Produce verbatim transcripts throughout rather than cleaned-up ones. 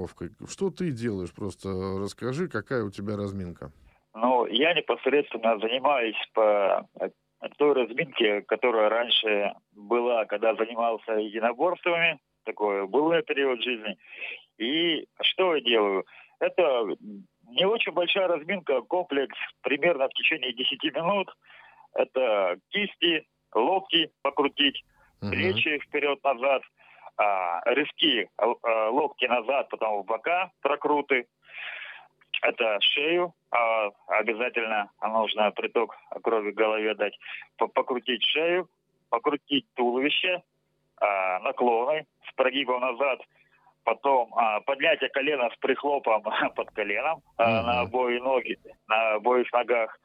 тренировкой? Что ты делаешь? Просто расскажи, какая у тебя разминка. Ну, я непосредственно занимаюсь по той разминке, которая раньше была, когда занимался единоборствами. Такой был период жизни. И что я делаю? Это не очень большая разминка, комплекс примерно в течение десяти минут. Это кисти, локти покрутить, uh-huh. плечи вперед-назад, а, рывки, а, локти назад, потом в бока, прокруты. Это шею, а, обязательно нужно приток крови в голове дать, покрутить шею, покрутить туловище, а, наклоны с прогибом назад, потом а, поднятие колена с прихлопом под коленом а, uh-huh. на обои ноги, на обоих ногах.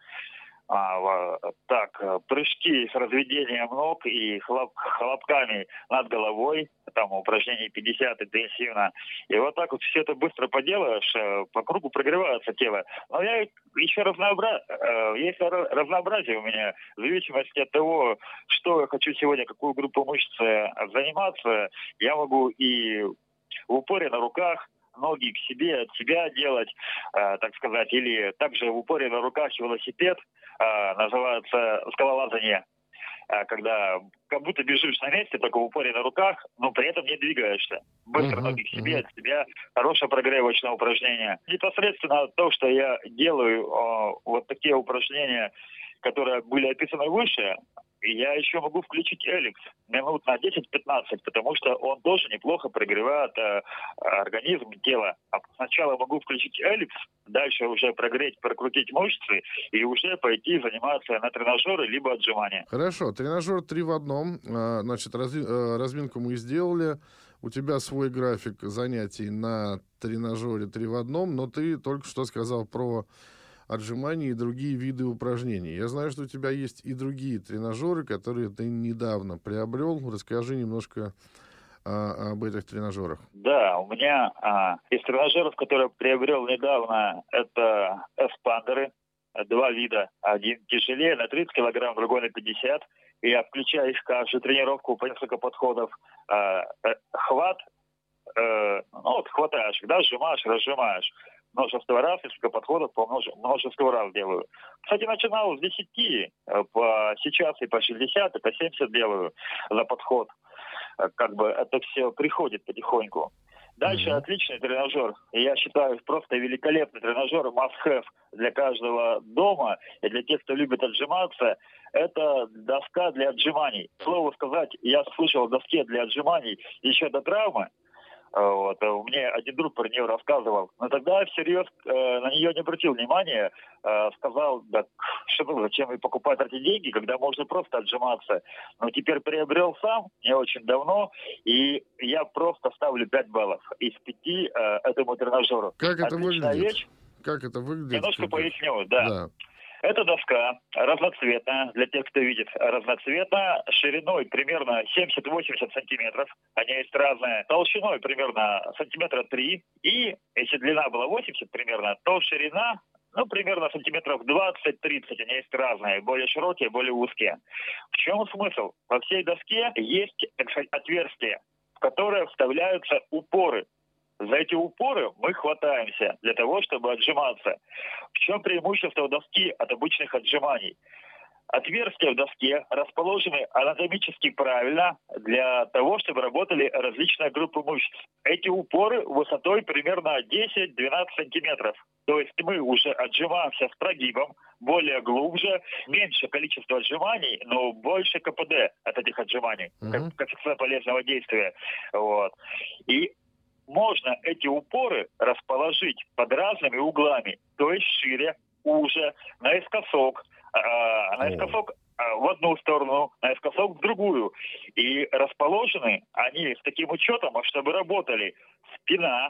А, так, прыжки с разведением ног и хлоп, хлопками над головой, там упражнение пятьдесят интенсивно. И вот так вот все это быстро поделаешь, по кругу прогревается тело. Но я еще разнообра... есть разнообразие у меня, в зависимости от того, что я хочу сегодня, какую группу мышц заниматься, я могу и в упоре на руках, ноги к себе, от себя делать, э, так сказать, или также в упоре на руках велосипед, э, называется скалолазание, э, когда как будто бежишь на месте, только в упоре на руках, но при этом не двигаешься. Быстро uh-huh, ноги к себе, uh-huh. от себя, хорошее прогревочное упражнение. Непосредственно то, что я делаю, э, вот такие упражнения, которые были описаны выше, я еще могу включить эликс минут на десять-пятнадцать, потому что он тоже неплохо прогревает э, организм, тело. А сначала могу включить эликс, дальше уже прогреть, прокрутить мышцы и уже пойти заниматься на тренажеры либо отжимания. Хорошо, тренажер три в одном. Значит, разминку мы сделали. У тебя свой график занятий на тренажере три в одном, но ты только что сказал про отжимания и другие виды упражнений. Я знаю, что у тебя есть и другие тренажеры, которые ты недавно приобрел. Расскажи немножко а, об этих тренажерах. Да, у меня а, из тренажеров, которые приобрел недавно, это эспандеры. Два вида. Один тяжелее на тридцать килограмм, другой на пятьдесят. И я включаю их каждую тренировку по несколько подходов. А, э, хват, э, ну вот хватаешь, да, сжимаешь, разжимаешь. Множество раз, несколько подходов по множе, множество раз делаю. Кстати, начинал с десяти, по, сейчас и по шестьдесят, и по семьдесят делаю за подход. Как бы это все приходит потихоньку. Дальше mm-hmm. отличный тренажер. Я считаю, просто великолепный тренажер, must-have для каждого дома и для тех, кто любит отжиматься. Это доска для отжиманий. К слову сказать, я слышал о доске для отжиманий еще до травмы. Вот. Мне один друг про нее рассказывал. Но тогда я всерьез э, на нее не обратил внимания. Э, сказал, да что ну, зачем и покупать эти деньги, когда можно просто отжиматься. Но теперь приобрел сам, не очень давно, и я просто ставлю пять баллов из пяти э, этому тренажеру. Как это Отличная выглядит? Вещь. Как это выглядит? Немножко поясню, да. да. Это доска разноцветная, для тех, кто видит, разноцветная, шириной примерно семьдесят-восемьдесят сантиметров, они есть разные, толщиной примерно сантиметра три, и если длина была восемьдесят примерно, то ширина, ну, примерно сантиметров двадцать-тридцать, они есть разные, более широкие, более узкие. В чем смысл? Во всей доске есть, так сказать, отверстия, в которые вставляются упоры. За эти упоры мы хватаемся для того, чтобы отжиматься. В чем преимущество доски от обычных отжиманий? Отверстия в доске расположены анатомически правильно для того, чтобы работали различные группы мышц. Эти упоры высотой примерно десять-двенадцать сантиметров. То есть мы уже отжимаемся с прогибом, более глубже, меньше количество отжиманий, но больше ка пэ дэ от этих отжиманий, mm-hmm. коэффициент полезного действия. Вот. И можно эти упоры расположить под разными углами, то есть шире, уже, наискосок, а, наискосок а, в одну сторону, наискосок в другую. И расположены они с таким учетом, чтобы работали спина,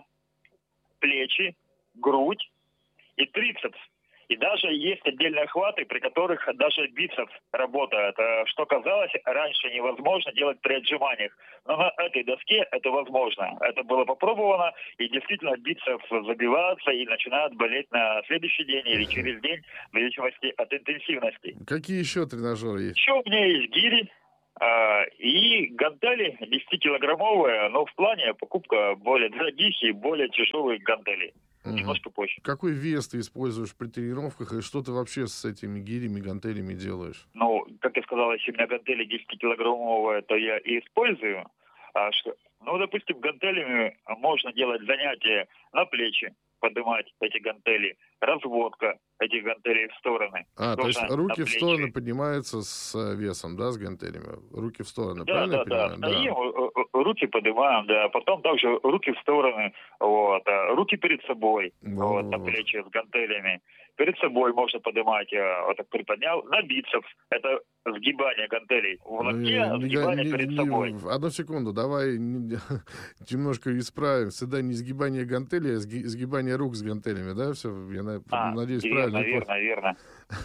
плечи, грудь и трицепс. И даже есть отдельные охваты, при которых даже бицепс работает, что казалось раньше невозможно делать при отжиманиях. Но на этой доске это возможно. Это было попробовано, и действительно бицепс забивается и начинает болеть на следующий день или через день, в зависимости от интенсивности. Какие еще тренажеры есть? Еще у меня есть гири. А, и гантели десятикилограммовые, но в плане покупка более дорогих и более тяжелых гантелей. Угу. Немножко позже. Какой вес ты используешь при тренировках, и что ты вообще с этими гирями, гантелями делаешь? Ну, как я сказал, если у меня гантели десятикилограммовые, то я и использую. А что? Ну, допустим, гантелями можно делать занятия на плечи, поднимать эти гантели, разводка этих гантелей в стороны. А, то есть руки в плечи. стороны поднимаются с весом, да, с гантелями? Руки в стороны, да, правильно да, я понимаю? Да, стоим, да. Руки поднимаем, да, потом также руки в стороны, вот, руки перед собой, вот, вот, на плечи с гантелями. Перед собой можно поднимать, вот так приподнял, на бицепс, это сгибание гантелей. В локте не, сгибание не, перед не, собой. Одну секунду, давай немножко исправим. Всегда не сгибание гантелей, а сгибание рук с гантелями, да? Все, я а, надеюсь, верно, правильно. Верно, верно,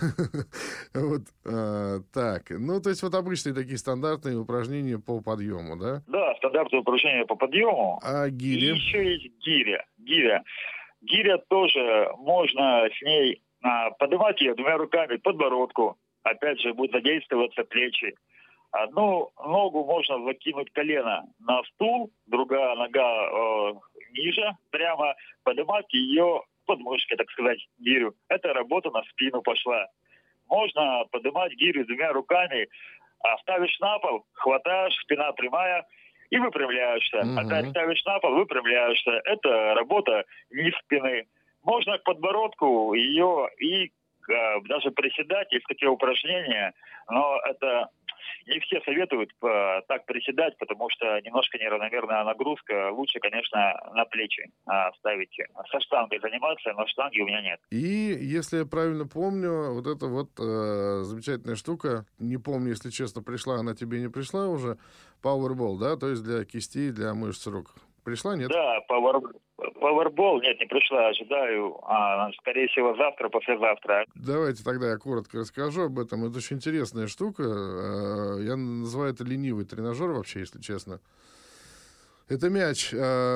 Вот, а, так. Ну, то есть вот обычные такие стандартные упражнения по подъему, да? Да, стандартные упражнения по подъему. А гири? И еще есть гиря. Гиря. Гиря тоже можно с ней а, поднимать ее двумя руками подбородку. Опять же, будут задействоваться плечи. Одну ногу можно закинуть колено на стул, другая нога э, ниже, прямо поднимать ее подмышкой, так сказать, гирю. Это работа на спину пошла. Можно поднимать гирю двумя руками, а ставишь на пол, хватаешь, спина прямая и выпрямляешься. Угу. Опять ставишь на пол, выпрямляешься. Это работа низ спины. Можно к подбородку ее и э, даже приседать, есть такие упражнения, но это не все советуют э, так приседать, потому что немножко неравномерная нагрузка. Лучше, конечно, на плечи э, ставить. Со штангой заниматься, но штанги у меня нет. И, если я правильно помню, вот эта вот э, замечательная штука, не помню, если честно, пришла она тебе, не пришла уже, Powerball, да, то есть для кистей, для мышц рук. Пришла, нет? Да, Powerball. Powerball, нет, не пришла, ожидаю, а, скорее всего, завтра, послезавтра. Давайте тогда я коротко расскажу об этом. Это очень интересная штука. Я называю это ленивый тренажер вообще, если честно. Это мяч,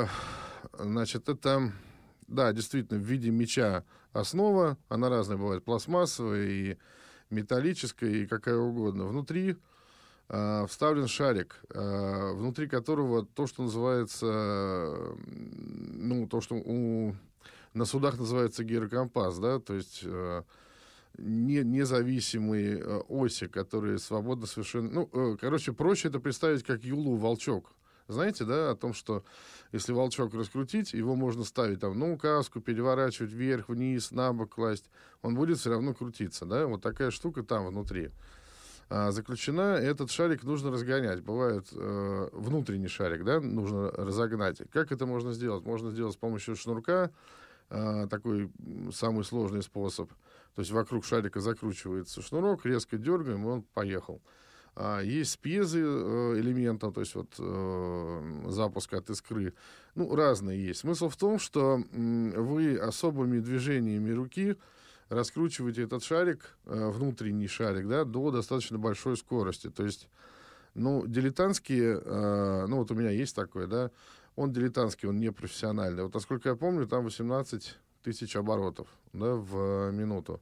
значит, это, да, действительно, в виде мяча основа. Она разная бывает, пластмассовая и металлическая, и какая угодно. Внутри Uh, вставлен шарик, uh, внутри которого то, что называется, uh, ну, то, что у, на судах называется гирокомпас, да, то есть uh, не, независимые uh, оси, которые свободно совершенно... Ну, uh, короче, проще это представить как юлу волчок. Знаете, да, о том, что если волчок раскрутить, его можно ставить там, ну, каску, переворачивать вверх, вниз, на бок класть, он будет все равно крутиться, да, вот такая штука там внутри. Заключена, этот шарик нужно разгонять. Бывает э, внутренний шарик, да, нужно разогнать. Как это можно сделать? Можно сделать с помощью шнурка, э, такой самый сложный способ. То есть вокруг шарика закручивается шнурок, резко дергаем, и он поехал. А есть спезы э, элементов, то есть вот э, запуск от искры. Ну, разные есть. Смысл в том, что э, вы особыми движениями руки раскручиваете этот шарик, э, внутренний шарик, да, до достаточно большой скорости. То есть, ну, дилетантские, э, ну, вот у меня есть такой, да, он дилетантский, он не профессиональный. Вот, насколько я помню, там восемнадцать тысяч оборотов, да, в э, минуту.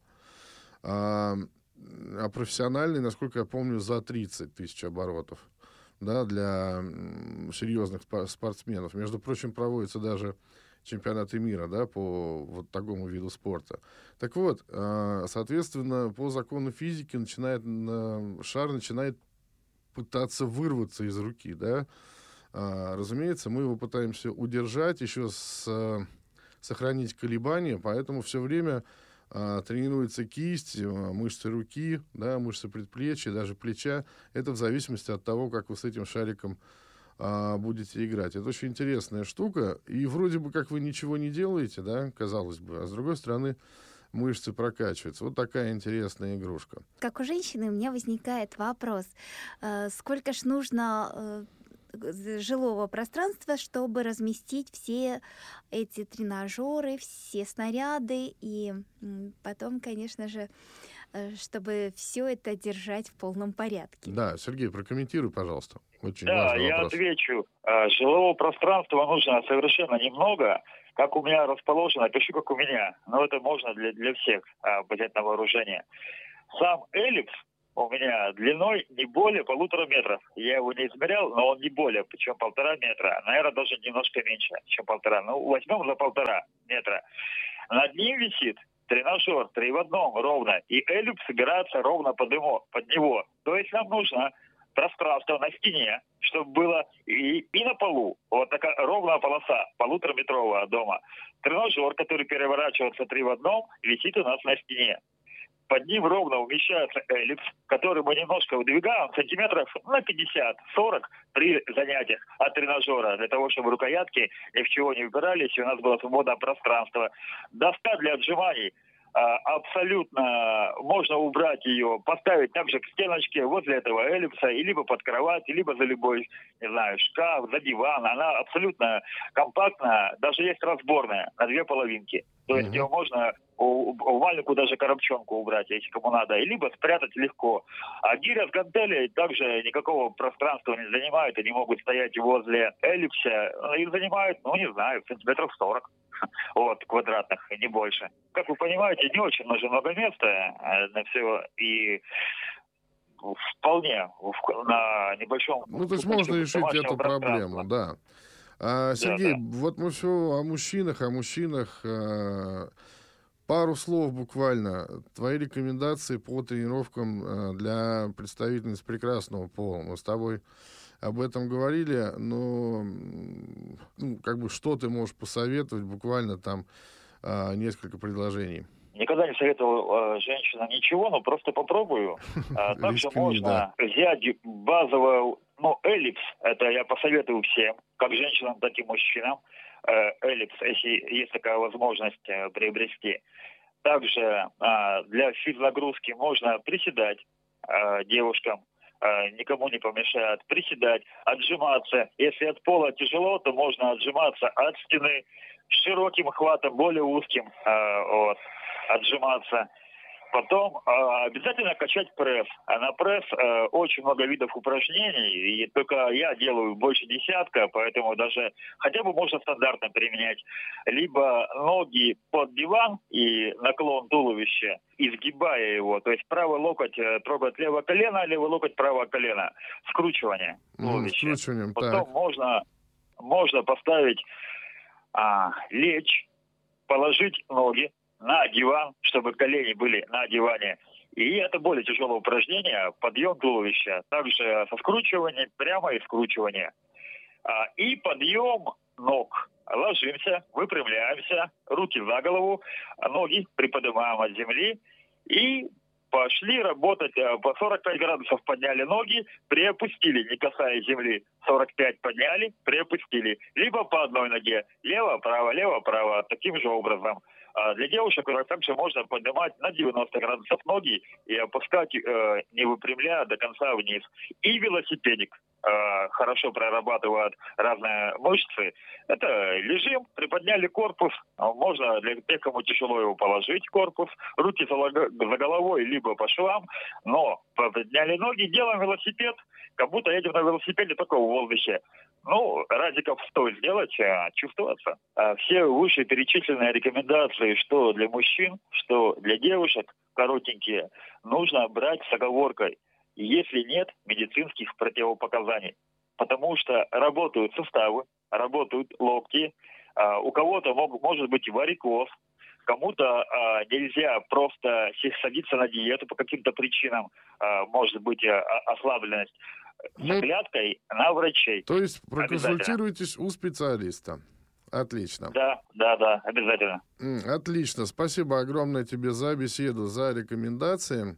А, а профессиональный, насколько я помню, за тридцать тысяч оборотов, да, для м, серьезных спортсменов. Между прочим, проводится даже чемпионаты мира, да, по вот такому виду спорта. Так вот, соответственно, по закону физики начинает, шар начинает пытаться вырваться из руки, да. Разумеется, мы его пытаемся удержать, еще с, сохранить колебания, поэтому все время тренируется кисть, мышцы руки, да, мышцы предплечья, даже плеча. Это в зависимости от того, как вы с этим шариком будете играть. Это очень интересная штука. И вроде бы как вы ничего не делаете, да, казалось бы. А с другой стороны, мышцы прокачиваются. Вот такая интересная игрушка. Как у женщины у меня возникает вопрос. Сколько ж нужно жилого пространства, чтобы разместить все эти тренажеры, все снаряды, и потом, конечно же, чтобы все это держать в полном порядке. Да, Сергей, прокомментируй, пожалуйста. Очень да, важный я вопрос. отвечу. Жилого пространства нужно совершенно немного. Как у меня расположено, пишу, как у меня. Но это можно для, для всех взять на вооружение. Сам эллипс, у меня длиной не более полутора метров. Я его не измерял, но он не более, причем полтора метра. Наверное, даже немножко меньше, чем полтора. Ну, возьмем за полтора метра. Над ним висит тренажер три в одном ровно, и эллипс собирается ровно под него, под него. То есть нам нужно пространство на стене, чтобы было и, и на полу. Вот такая ровная полоса, полутораметровая дома. Тренажер, который переворачивается три в одном, висит у нас на стене. Под ним ровно умещается эллипс, который мы немножко выдвигаем сантиметров на пятьдесят-сорок при занятиях от тренажера, для того, чтобы рукоятки ни в чего не упирались, и у нас было свободное пространство. Доска для отжиманий абсолютно можно убрать ее, поставить также к стеночке возле этого эллипса, и либо под кровать, либо за любой, не знаю, шкаф, за диван. Она абсолютно компактная, даже есть разборная на две половинки. То есть ее можно в маленькую даже коробчонку убрать, если кому надо, и либо спрятать легко. А гиря с гантелей также никакого пространства не занимают, они могут стоять возле эллипса, и занимают, ну не знаю, сантиметров сорок. Вот, квадратных, и не больше. Как вы понимаете, не очень нужно много места на все, и вполне на небольшом... Ну, то есть можно решить эту проблему, да. А, Сергей, да, да. Вот мы все о мужчинах, о мужчинах. Пару слов буквально. Твои рекомендации по тренировкам для представительниц прекрасного пола. Мы с тобой об этом говорили, но ну, как бы что ты можешь посоветовать, буквально там а, несколько предложений. Никогда не советовал э, женщинам ничего, но просто попробую. А, также можно взять базовую, ну, эллипс, это я посоветую всем, как женщинам, так и мужчинам, э, эллипс, если есть такая возможность э, приобрести. Также э, для физнагрузки можно приседать э, девушкам, никому не помешает, приседать, отжиматься. Если от пола тяжело, то можно отжиматься от стены с широким хватом, более узким, вот, отжиматься. Потом э, обязательно качать пресс. А на пресс э, очень много видов упражнений, и только я делаю больше десятка, поэтому даже хотя бы можно стандартно применять. Либо ноги под диван и наклон туловища, изгибая его. То есть правый локоть э, трогает левое колено, левый локоть правое колено. Скручивание туловища. Mm, скручиванием, Потом так. можно, можно поставить, а, лечь, положить ноги на диван, чтобы колени были на диване. И это более тяжелое упражнение, подъем туловища. Также со скручиванием, прямо и скручивание. А, и подъем ног. Ложимся, выпрямляемся, руки за голову, ноги приподнимаем от земли и пошли работать. По сорок пять градусов подняли ноги, приопустили, не касаясь земли. сорок пять подняли, приопустили. Либо по одной ноге. Лево-право, лево-право. Таким же образом. А для девушек также можно поднимать на девяносто градусов ноги и опускать, э, не выпрямляя, до конца вниз. И велосипедик э, хорошо прорабатывает разные мышцы. Это лежим, приподняли корпус. Можно для тех, кому тяжело его положить, корпус. Руки за, за головой, либо по швам. Но подняли ноги, делаем велосипед, как будто едем на велосипеде, только в воздухе. Ну, радиков сто сделать, а, чувствоваться. А все вышеперечисленные рекомендации, что для мужчин, что для девушек, коротенькие, нужно брать с оговоркой, если нет медицинских противопоказаний. Потому что работают суставы, работают локти, а, у кого-то мог, может быть варикоз, кому-то а, нельзя просто садиться на диету по каким-то причинам, а, может быть а, ослабленность. С оглядкой ну, на врачей. То есть проконсультируйтесь у специалиста. Отлично. Да, да, да, обязательно. Отлично. Спасибо огромное тебе за беседу, за рекомендации.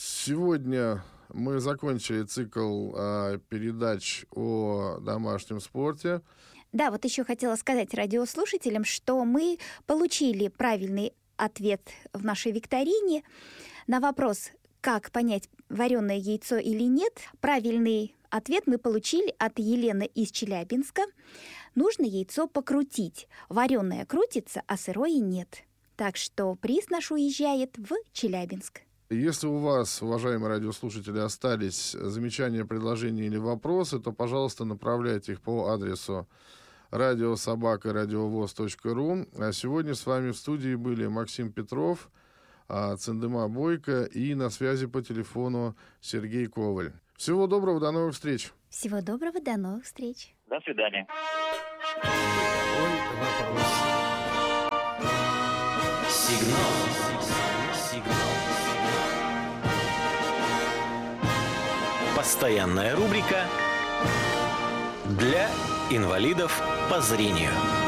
Сегодня мы закончили цикл э, передач о домашнем спорте. Да, вот еще хотела сказать радиослушателям, что мы получили правильный ответ в нашей викторине на вопрос, как понять, вареное яйцо или нет. Правильный ответ мы получили от Елены из Челябинска. Нужно яйцо покрутить. Вареное крутится, а сырое нет. Так что приз наш уезжает в Челябинск. Если у вас, уважаемые радиослушатели, остались замечания, предложения или вопросы, то, пожалуйста, направляйте их по адресу радиособака радиовоз точка ру. А сегодня с вами в студии были Максим Петров, Циндыма Бойко, и на связи по телефону Сергей Коваль. Всего доброго, до новых встреч. Всего доброго, до новых встреч. До свидания. Сигнал. Сигнал. Постоянная рубрика для инвалидов по зрению.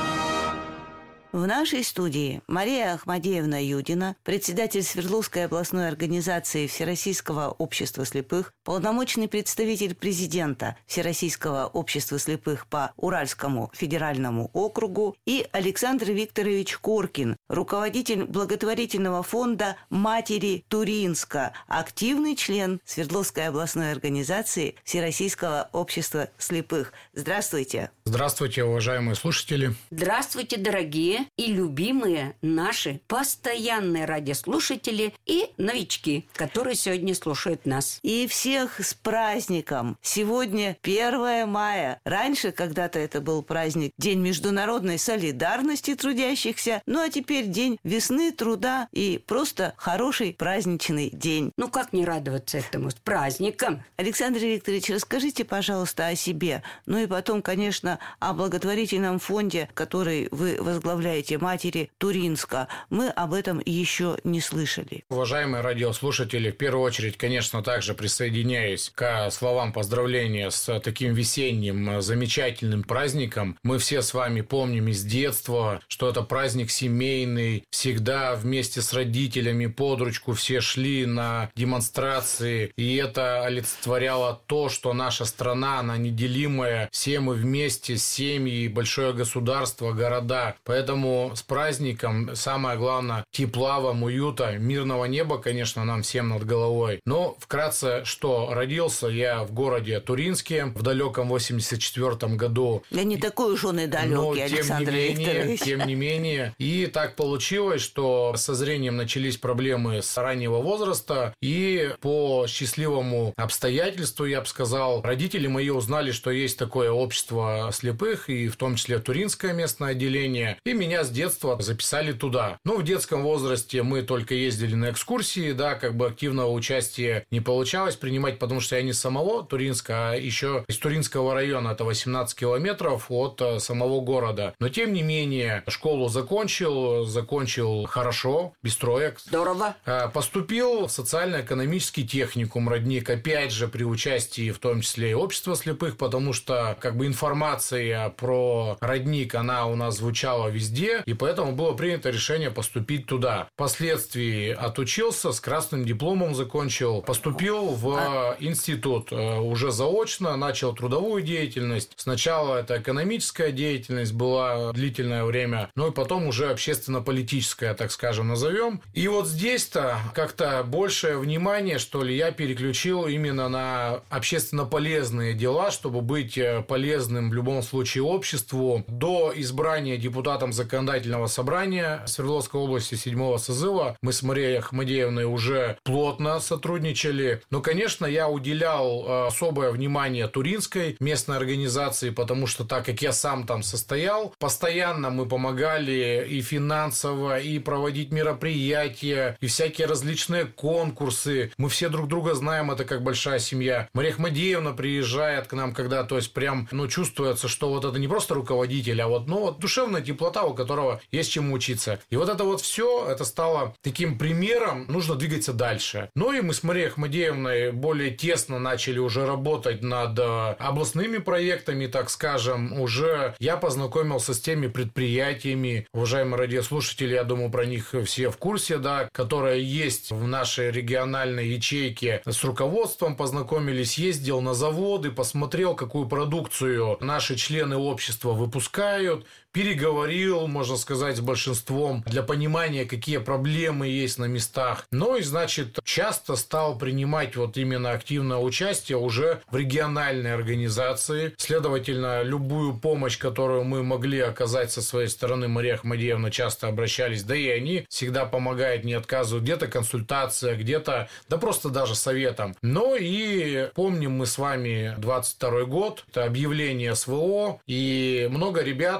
В нашей студии Мария Ахмадеевна Юдина, председатель Свердловской областной организации Всероссийского общества слепых, полномочный представитель президента Всероссийского общества слепых по Уральскому федеральному округу, и Александр Викторович Коркин, руководитель благотворительного фонда «Матери Туринска», активный член Свердловской областной организации Всероссийского общества слепых. Здравствуйте. Здравствуйте, уважаемые слушатели. Здравствуйте, дорогие и любимые наши постоянные радиослушатели и новички, которые сегодня слушают нас. И всех с праздником! Сегодня первое мая. Раньше когда-то это был праздник День международной солидарности трудящихся, ну а теперь День весны, труда и просто хороший праздничный день. Ну как не радоваться этому с праздником? Александр Викторович, расскажите, пожалуйста, о себе. Ну и потом, конечно, о благотворительном фонде, который вы возглавляете, «Матери Туринска». Мы об этом еще не слышали. Уважаемые радиослушатели, в первую очередь, конечно, также присоединяюсь к словам поздравления с таким весенним замечательным праздником. Мы все с вами помним из детства, что это праздник семейный. Всегда вместе с родителями под ручку все шли на демонстрации. И это олицетворяло то, что наша страна, она неделимая. Все мы вместе, семьи, большое государство, города. Поэтому с праздником, самое главное, тепла вам, уюта, мирного неба, конечно, нам всем над головой. Но вкратце, что родился я в городе Туринске в далеком восемьдесят четвёртом году. Да не такой уж он и далекий, Александр Викторович. Тем не менее. И так получилось, что со зрением начались проблемы с раннего возраста. И по счастливому обстоятельству, я бы сказал, родители мои узнали, что есть такое общество слепых, и в том числе Туринское местное отделение. И меня с детства записали туда. Но в детском возрасте мы только ездили на экскурсии, да, как бы активного участия не получалось принимать, потому что я не с самого Туринска, а еще из Туринского района, это восемнадцать километров от самого города. Но тем не менее, школу закончил, закончил хорошо, без троек. Здорово. Поступил в социально-экономический техникум «Родник», опять же, при участии в том числе и общества слепых, потому что как бы информация про «Родник», она у нас звучала везде, и поэтому было принято решение поступить туда. Впоследствии отучился, с красным дипломом закончил, поступил в институт уже заочно, начал трудовую деятельность. Сначала это экономическая деятельность была длительное время, ну и потом уже общественно-политическая, так скажем, назовем. И вот здесь-то как-то большее внимание, что ли, я переключил именно на общественно полезные дела, чтобы быть полезным в любом случае обществу. До избрания депутатом законодательного собрания Свердловской области седьмого созыва мы с Марией Ахмадеевной уже плотно сотрудничали. Но, конечно, я уделял особое внимание Туринской местной организации, потому что так как я сам там состоял, постоянно мы помогали и финансово, и проводить мероприятия, и всякие различные конкурсы. Мы все друг друга знаем, это как большая семья. Мария Ахмадеевна приезжает к нам, когда, то есть, прям, ну, чувствуется, что вот это не просто руководитель, а вот, ну, вот душевная теплота, у которого есть чему учиться. И вот это вот все, это стало таким примером, нужно двигаться дальше. Ну и мы с Марией Ахмадеевной более тесно начали уже работать над областными проектами, так скажем. Уже я познакомился с теми предприятиями, уважаемые радиослушатели, я думаю, про них все в курсе, да, которые есть в нашей региональной ячейке. С руководством познакомились, ездил на заводы, посмотрел, какую продукцию наши члены общества выпускают, переговорил, можно сказать, с большинством для понимания, какие проблемы есть на местах. Ну и, значит, часто стал принимать вот именно активное участие уже в региональной организации. Следовательно, любую помощь, которую мы могли оказать со своей стороны, Мария Ахмадеевна часто обращались, да и они всегда помогают, не отказывают. Где-то консультация, где-то, да просто даже советом. Ну и помним мы с вами двадцать второй год, это объявление СВО, и много ребят, в том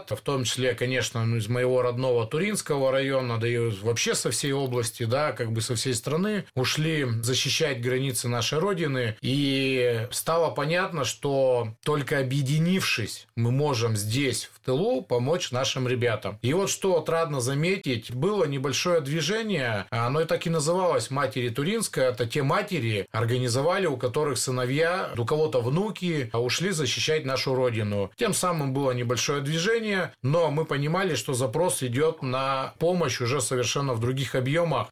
числе, конечно, ну, из моего родного Туринского района, да и вообще со всей области, да, как бы со всей страны, ушли защищать границы нашей Родины. И стало понятно, что только объединившись, мы можем здесь, в тылу, помочь нашим ребятам. И вот что отрадно заметить, было небольшое движение, оно и так и называлось «Матери Туринска». Это те матери организовали, у которых сыновья, у кого-то внуки ушли защищать нашу Родину. Тем самым было небольшое движение, но мы понимали, что запрос идет на помощь уже совершенно в других объемах.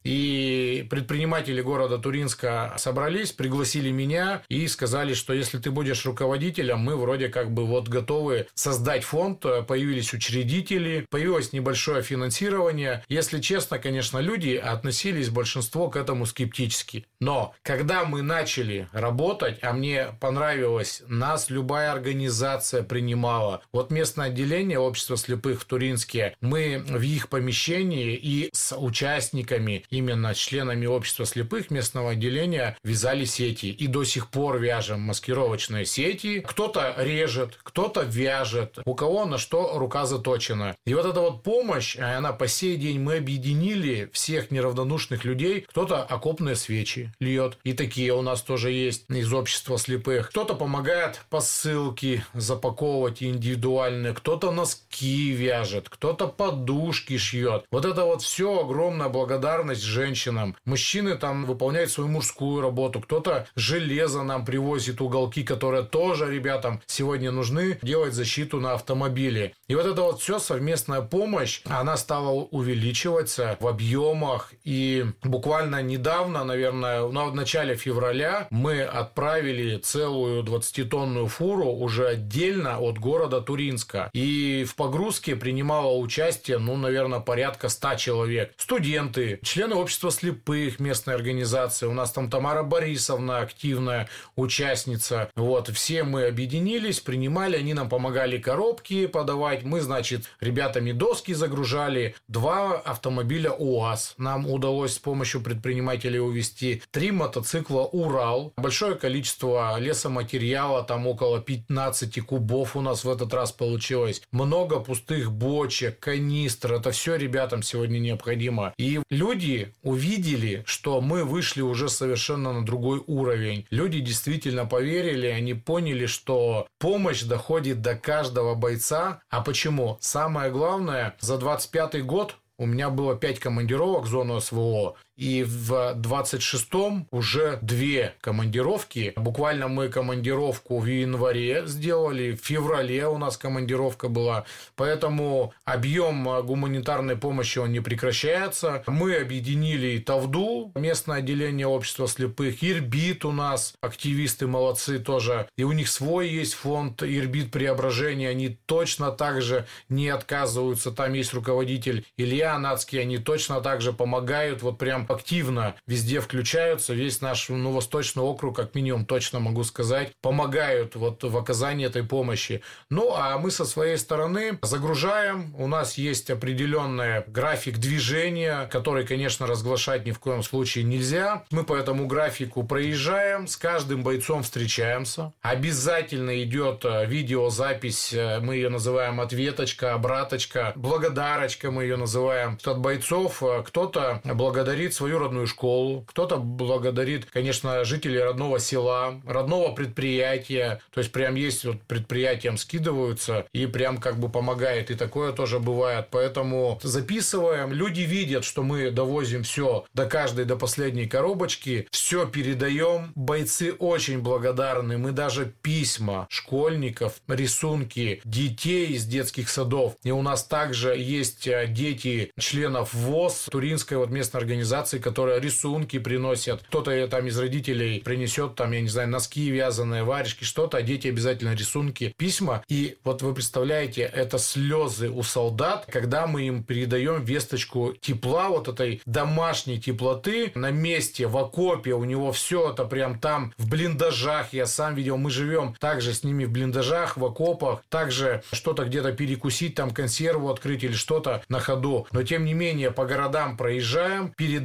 И предприниматели города Туринска собрались, пригласили меня и сказали, что если ты будешь руководителем, мы вроде как бы вот готовы создать фонд. Появились учредители, появилось небольшое финансирование. Если честно, конечно, люди относились большинство к этому скептически. Но когда мы начали работать, а мне понравилось, нас любая организация принимала. Вот местное отделение общества слепых в Туринске, мы в их помещении и с участниками, именно членами общества слепых местного отделения, вязали сети. И до сих пор вяжем маскировочные сети. Кто-то режет, кто-то вяжет, у кого на что рука заточена. И вот эта вот помощь, она по сей день, мы объединили всех неравнодушных людей. Кто-то окопные свечи льет. И такие у нас тоже есть из общества слепых. Кто-то помогает посылки запаковывать индивидуальные, кто-то носки вяжет, кто-то подушки шьет. Вот это вот все огромная благодарность женщинам. Мужчины там выполняют свою мужскую работу. Кто-то железо нам привозит, уголки, которые тоже ребятам сегодня нужны, делать защиту на автомобиле. И вот это вот все совместная помощь, она стала увеличиваться в объемах. И буквально недавно, наверное, в начале февраля мы отправили целую двадцатитонную фуру уже отдельно от города Туринска. И в погрузке принимало участие, ну, наверное, порядка ста человек. Студенты, члены общества слепых местной организации. У нас там Тамара Борисовна, активная участница. Вот, все мы объединились, принимали, они нам помогали коробки подавать. Мы, значит, ребятами доски загружали. Два автомобиля УАЗ нам удалось с помощью предпринимателей увезти. Три мотоцикла Урал. Большое количество лесоматериала, там около пятнадцати кубов у нас в этот раз получилось. Много пустых бочек, канистр. Это все ребятам сегодня необходимо. И люди увидели, что мы вышли уже совершенно на другой уровень. Люди действительно поверили, они поняли, что помощь доходит до каждого бойца. А почему? Самое главное, за двадцать пятый год у меня было пять командировок в зону СВО. И в двадцать шестом уже две командировки. Буквально мы командировку в январе сделали, в феврале у нас командировка была. Поэтому объем гуманитарной помощи, он не прекращается. Мы объединили Тавду, местное отделение общества слепых, Ирбит у нас, активисты молодцы тоже. И у них свой есть фонд Ирбит Преображение. Они точно так же не отказываются. Там есть руководитель Илья Анацкий, они точно так же помогают. Вот прям активно везде включаются. Весь наш, ну, Восточный округ, как минимум, точно могу сказать, помогают вот в оказании этой помощи. Ну, а мы со своей стороны загружаем. У нас есть определенный график движения, который, конечно, разглашать ни в коем случае нельзя. Мы по этому графику проезжаем, с каждым бойцом встречаемся. Обязательно идет видеозапись, мы ее называем ответочка, обраточка, благодарочка мы ее называем. От бойцов кто-то благодарит свою родную школу, кто-то благодарит, конечно, жителей родного села, родного предприятия. То есть прям есть вот предприятиям скидываются и прям как бы помогает. И такое тоже бывает. Поэтому записываем. Люди видят, что мы довозим все до каждой, до последней коробочки. Все передаем. Бойцы очень благодарны. Мы даже письма школьников, рисунки детей из детских садов. И у нас также есть дети членов ВОС, Туринской вот местной организации, которые рисунки приносят. Кто-то там из родителей принесет, там, я не знаю, носки вязаные, варежки, что-то, а дети обязательно рисунки, письма. И вот вы представляете, это слезы у солдат, когда мы им передаем весточку тепла, вот этой домашней теплоты на месте, в окопе, у него все это прям там в блиндажах, я сам видел, мы живем также с ними в блиндажах, в окопах, также что-то где-то перекусить, там консерву открыть или что-то на ходу. Но тем не менее по городам проезжаем, передаем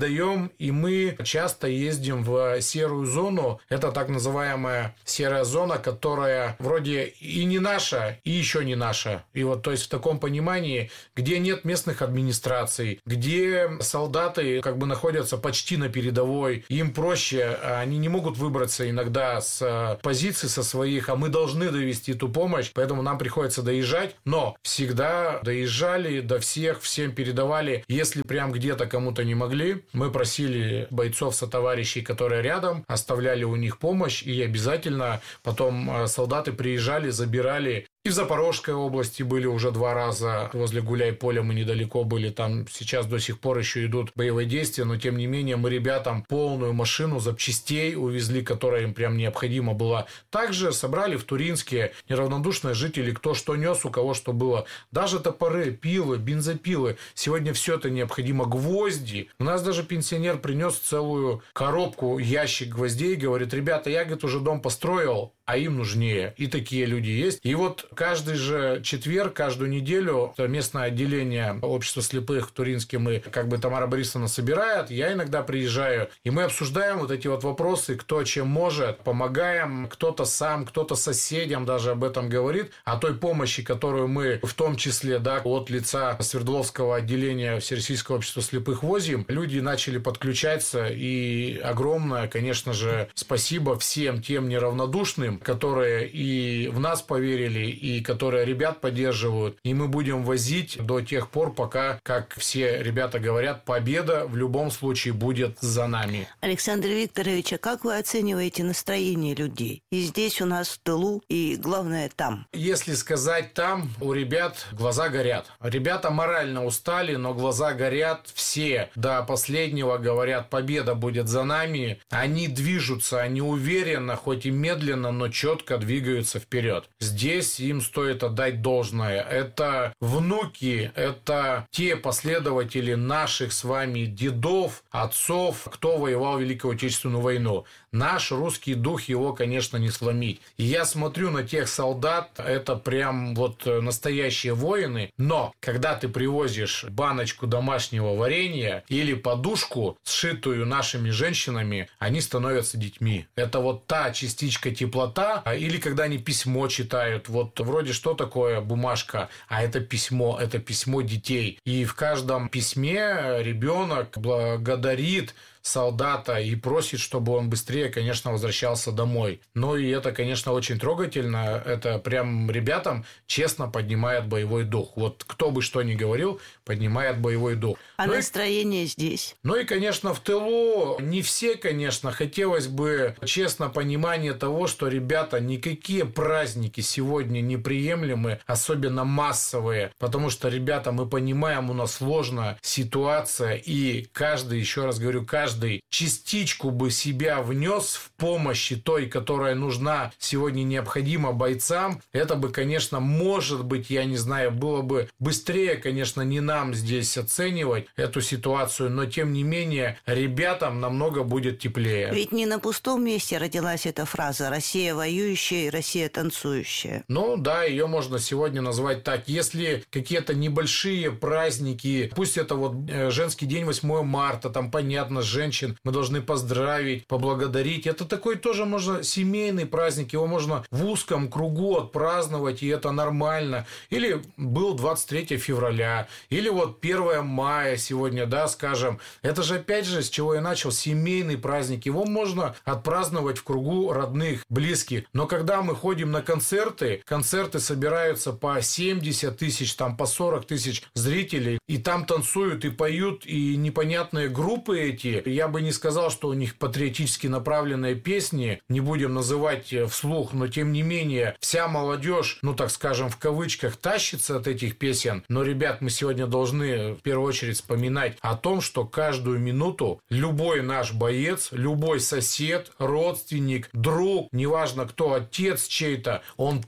передаем, и мы часто ездим в серую зону. Это так называемая серая зона, которая вроде и не наша, и еще не наша. И вот, то есть, в таком понимании, где нет местных администраций, где солдаты как бы находятся почти на передовой, им проще, они не могут выбраться иногда с позиций со своих, а мы должны довести эту помощь, поэтому нам приходится доезжать, но всегда доезжали до всех, всем передавали. Если прям где-то кому-то не могли, мы просили бойцов, сотоварищей, которые рядом, оставляли у них помощь, и обязательно потом солдаты приезжали, забирали. И в Запорожской области были уже два раза. Возле Гуляй-Поля мы недалеко были. Там сейчас до сих пор еще идут боевые действия. Но, тем не менее, мы ребятам полную машину запчастей увезли, которая им прям необходима была. Также собрали в Туринске неравнодушные жители, кто что нес, у кого что было. Даже топоры, пилы, бензопилы. Сегодня все это необходимо. Гвозди. У нас даже пенсионер принес целую коробку, ящик гвоздей. Говорит, ребята, я, говорит, уже дом построил, а им нужнее. И такие люди есть. И вот каждый же четверг, каждую неделю местное отделение общества слепых в Туринске мы, как бы Тамара Борисовна собирает, я иногда приезжаю, и мы обсуждаем вот эти вот вопросы, кто чем может, помогаем, кто-то сам, кто-то соседям даже об этом говорит, о той помощи, которую мы в том числе, да, от лица Свердловского отделения Всероссийского общества слепых возим, люди начали подключаться, и огромное, конечно же, спасибо всем тем неравнодушным, которые и в нас поверили, и которые ребят поддерживают. И мы будем возить до тех пор, пока, как все ребята говорят, победа в любом случае будет за нами. Александр Викторович, а как вы оцениваете настроение людей? И здесь у нас в тылу, и главное там. Если сказать там, у ребят глаза горят. Ребята морально устали, но глаза горят все. До последнего говорят, победа будет за нами. Они движутся, они уверенно, хоть и медленно, но четко двигаются вперед. Здесь им стоит отдать должное. Это внуки, это те последователи наших с вами дедов, отцов, кто воевал в Великую Отечественную войну. Наш русский дух, его, конечно, не сломить. И я смотрю на тех солдат, это прям вот настоящие воины. Но когда ты привозишь баночку домашнего варенья или подушку, сшитую нашими женщинами, они становятся детьми. Это вот та частичка теплота. Или когда они письмо читают, вот вроде что такое бумажка, а это письмо, это письмо детей. И в каждом письме ребенок благодарит солдата и просит, чтобы он быстрее, конечно, возвращался домой. Ну и это, конечно, очень трогательно. Это прям ребятам честно поднимает боевой дух. Вот кто бы что ни говорил, поднимает боевой дух. А ну настроение и, здесь? Ну и, конечно, в тылу не все, конечно. Хотелось бы честно понимание того, что, ребята, никакие праздники сегодня неприемлемы, особенно массовые. Потому что, ребята, мы понимаем, у нас сложная ситуация. И каждый, еще раз говорю, каждый Каждый частичку бы себя внес в помощи той, которая нужна сегодня, необходима бойцам, это бы, конечно, может быть, я не знаю, было бы быстрее, конечно, не нам здесь оценивать эту ситуацию, но, тем не менее, ребятам намного будет теплее. Ведь не на пустом месте родилась эта фраза «Россия воюющая и Россия танцующая». Ну да, ее можно сегодня назвать так. Если какие-то небольшие праздники, пусть это вот женский день восьмое марта, там, понятно, женщин мы должны поздравить, поблагодарить. Это такой тоже можно семейный праздник, его можно в узком кругу отпраздновать, и это нормально. Или был двадцать третьего февраля, или вот первое мая сегодня, да, скажем. Это же опять же, с чего я начал, семейный праздник. Его можно отпраздновать в кругу родных, близких. Но когда мы ходим на концерты, концерты собираются по семьдесят тысяч, там по сорок тысяч зрителей, и там танцуют и поют, и непонятные группы эти. Я бы не сказал, что у них патриотически направленные песни, не будем называть вслух, но тем не менее вся молодежь, ну так скажем, в кавычках, тащится от этих песен. Но, ребят, мы сегодня должны в первую очередь вспоминать о том, что каждую минуту любой наш боец, любой сосед, родственник, друг, неважно кто, отец чей-то, он там.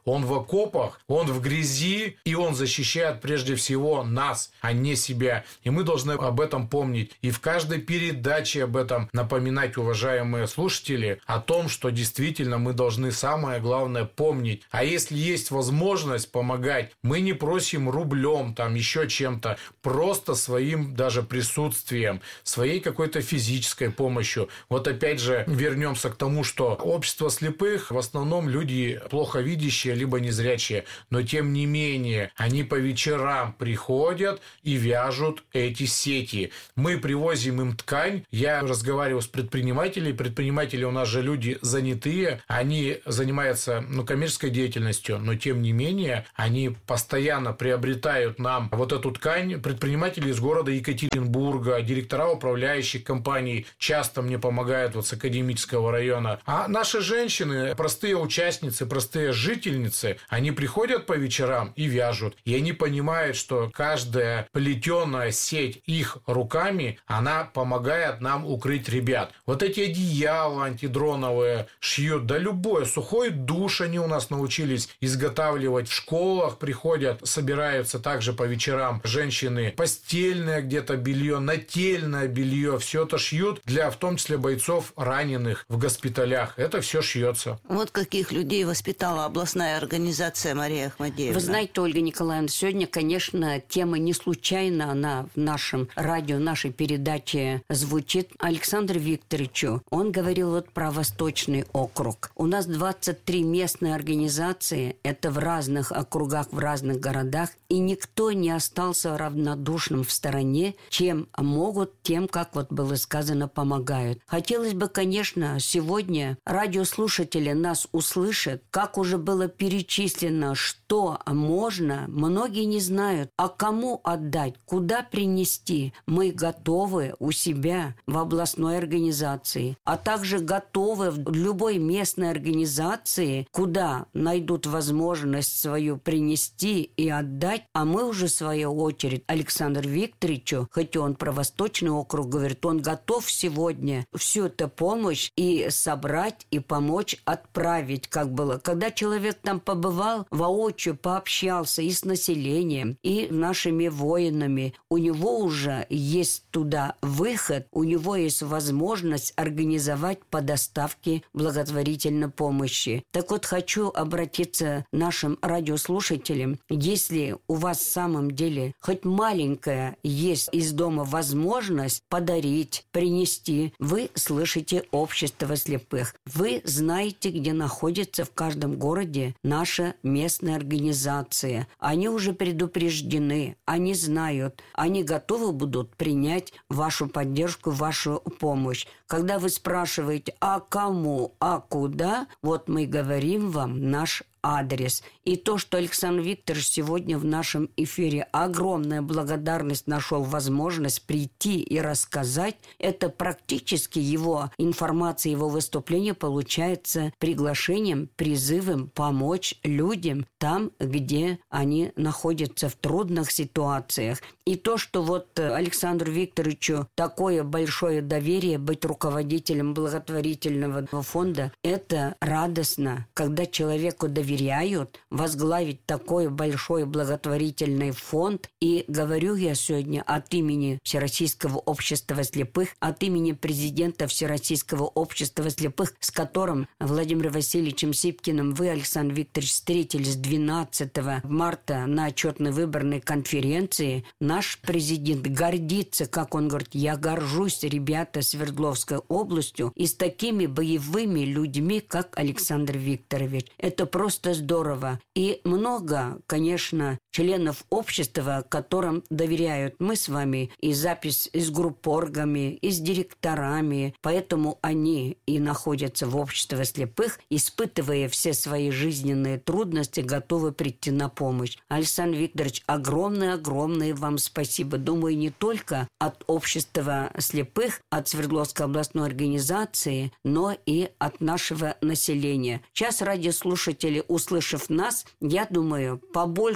Он в окопах, он в грязи, и он защищает прежде всего нас, а не себя. И мы должны об этом помнить. И в каждой передаче об этом напоминать, уважаемые слушатели, о том, что действительно мы должны самое главное помнить. А если есть возможность помогать, мы не просим рублем, там еще чем-то, просто своим даже присутствием, своей какой-то физической помощью. Вот опять же вернемся к тому, что общество слепых в основном люди плохо видящие, либо незрячие, но тем не менее они по вечерам приходят и вяжут эти сети. Мы привозим им ткань. Я разговариваю с предпринимателями. Предприниматели у нас же люди занятые, они занимаются ну, коммерческой деятельностью, но тем не менее они постоянно приобретают нам вот эту ткань. Предприниматели из города Екатеринбурга, директора управляющих компаний часто мне помогают вот с академического района. А наши женщины, простые участницы, простые жительницы, они приходят по вечерам и вяжут. И они понимают, что каждая плетеная сеть их руками, она помогает нам укрыть ребят. Вот эти одеяла антидроновые шьют, да любое, сухой душ они у нас научились изготавливать. В школах приходят, собираются также по вечерам женщины, постельное где-то белье, нательное белье, все это шьют для, в том числе, бойцов раненых в госпиталях. Это все шьется. Вот каких людей воспитала областная организация, Мария Ахмадеевна. Вы знаете, Ольга Николаевна, сегодня, конечно, тема не случайно, она в нашем радио, в нашей передаче звучит. Александру Викторовичу, он говорил вот про Восточный округ. У нас двадцать три местные организации, это в разных округах, в разных городах, и никто не остался равнодушным в стороне, чем могут, тем, как вот было сказано, помогают. Хотелось бы, конечно, сегодня радиослушатели нас услышат, как уже было перечислено, что можно, многие не знают, а кому отдать, куда принести. Мы готовы у себя в областной организации, а также готовы в любой местной организации, куда найдут возможность свою принести и отдать, а мы уже в свою очередь Александру Викторовичу, хоть он про Восточный округ говорит, он готов сегодня всю эту помощь и собрать, и помочь отправить, как было. Когда человек там побывал, воочию пообщался и с населением, и нашими воинами, у него уже есть туда выход, у него есть возможность организовать по доставке благотворительной помощи. Так вот, хочу обратиться к нашим радиослушателям. Если у вас в самом деле хоть маленькая есть из дома возможность подарить, принести, вы слышите общество слепых. Вы знаете, где находится в каждом городе наша местная организация. Они уже предупреждены, они знают, они готовы будут принять вашу поддержку, вашу помощь. Когда вы спрашиваете, а кому, а куда, вот мы говорим вам наш адрес. И то, что Александр Викторович сегодня в нашем эфире огромная благодарность нашел возможность прийти и рассказать, это практически его информация, его выступление получается приглашением, призывом помочь людям там, где они находятся в трудных ситуациях. И то, что вот Александру Викторовичу такое большое доверие быть руководителем благотворительного фонда, это радостно, когда человеку доверяют, возглавить такой большой благотворительный фонд. И говорю я сегодня от имени Всероссийского общества слепых, от имени президента Всероссийского общества слепых, с которым Владимиром Васильевичем Сипкиным вы, Александр Викторович, встретились двенадцатого марта на отчетно-выборной конференции. Наш президент гордится, как он говорит, я горжусь, ребята, Свердловской областью и с такими боевыми людьми, как Александр Викторович. Это просто здорово. И много, конечно, членов общества, которым доверяют мы с вами, и запись и с группоргами, и с директорами. Поэтому они и находятся в обществе слепых, испытывая все свои жизненные трудности, готовы прийти на помощь. Александр Викторович, огромное-огромное вам спасибо. Думаю, не только от общества слепых, от Свердловской областной организации, но и от нашего населения. Сейчас радиослушатели, услышав нас, я думаю, побольше еще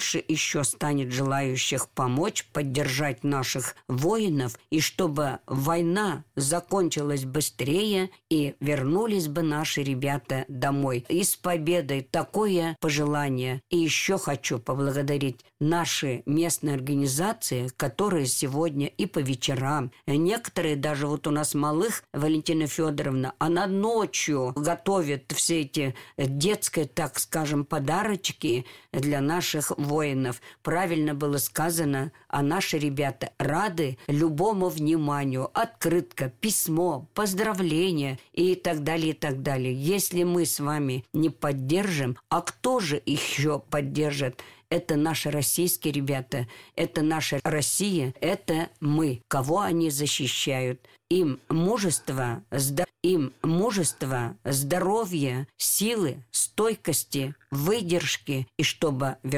еще станет желающих помочь, поддержать наших воинов, и чтобы война закончилась быстрее и вернулись бы наши ребята домой. И с победой такое пожелание. И еще хочу поблагодарить наши местные организации, которые сегодня и по вечерам, некоторые даже вот у нас малых, Валентина Федоровна, она ночью готовит все эти детские, так скажем, подарочки для наших воинов. Правильно было сказано, а наши ребята рады любому вниманию. Открытка, письмо, поздравления и так далее, и так далее. Если мы с вами не поддержим, а кто же еще поддержит? Это наши российские ребята, это наша Россия, это мы. Кого они защищают? Им мужество, здо... им мужество, здоровье, силы, стойкости, выдержки, и чтобы